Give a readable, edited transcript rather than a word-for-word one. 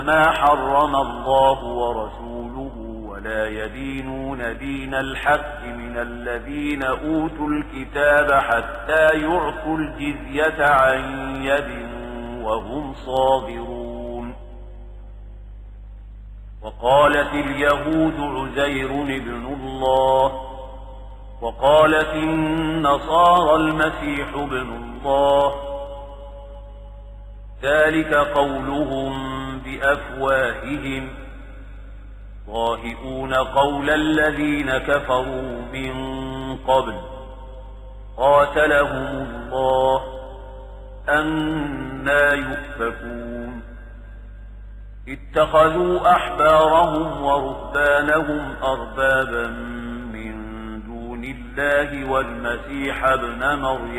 ما حرم الله ورسوله ولا يدينون دين الحق من الذين أوتوا الكتاب حتى يعطوا الجزية عن يد وهم صاغرون. وقالت اليهود عزير ابن الله وقالت النصارى المسيح ابن الله، ذلك قولهم بأفواههم ضاهئون قول الذين كفروا من قبل قاتلهم الله أنى يؤفكون. اتخذوا أحبارهم ورهبانهم أربابا من دون الله والمسيح ابن مريم